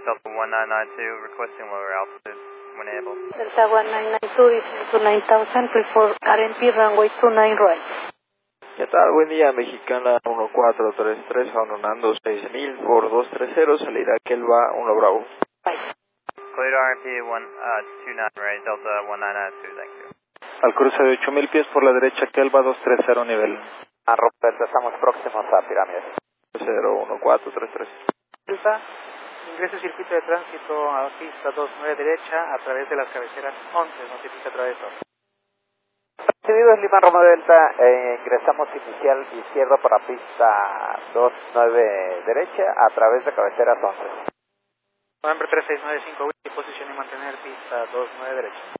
Delta 1992, requesting lower altitude when able. Delta 1992, descend to 9000, please for RMP runway 29 right. ¿Qué tal? Buen día, Mexicana 1433, Nando 6000 por 230, salida Kelva 1 Bravo. Cleared RMP 29 right, Delta 1992, thank you. Al cruce de 8000 pies por la derecha, Kelva 230 nivel. Delta, estamos próximos a Pirámides. 01433. Delta, ingrese circuito de tránsito a pista 29 derecha a través de las cabeceras 11, notifica traveso. Recibido Lima Roma Delta, ingresamos inicial izquierdo para pista 29 derecha a través de cabeceras 11. November 3695, posición y mantener pista 29 derecha.